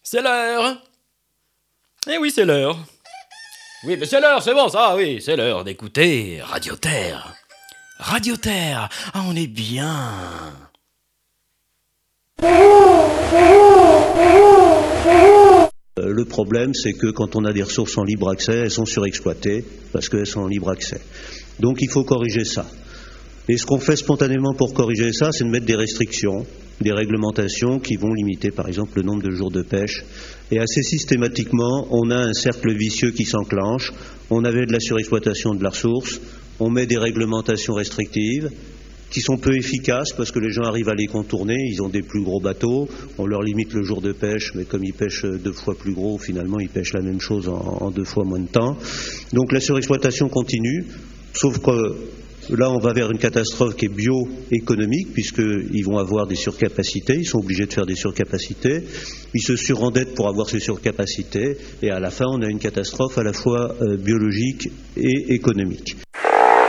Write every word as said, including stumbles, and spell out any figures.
C'est l'heure. Eh oui, c'est l'heure. Oui, mais c'est l'heure, c'est bon, ça, oui, c'est l'heure d'écouter Radio Terre. Radio Terre, ah, on est bien. Le problème, c'est que quand on a des ressources en libre accès, elles sont surexploitées parce qu'elles sont en libre accès. Donc il faut corriger ça. Et ce qu'on fait spontanément pour corriger ça, c'est de mettre des restrictions, des réglementations qui vont limiter par exemple le nombre de jours de pêche. Et assez systématiquement, on a un cercle vicieux qui s'enclenche. On avait de la surexploitation de la ressource, on met des réglementations restrictives qui sont peu efficaces parce que les gens arrivent à les contourner, ils ont des plus gros bateaux, on leur limite le jour de pêche, mais comme ils pêchent deux fois plus gros, finalement ils pêchent la même chose en, en deux fois moins de temps. Donc la surexploitation continue, sauf que là on va vers une catastrophe qui est bioéconomique, puisqu'ils vont avoir des surcapacités, ils sont obligés de faire des surcapacités, ils se surendettent pour avoir ces surcapacités, et à la fin on a une catastrophe à la fois euh, biologique et économique.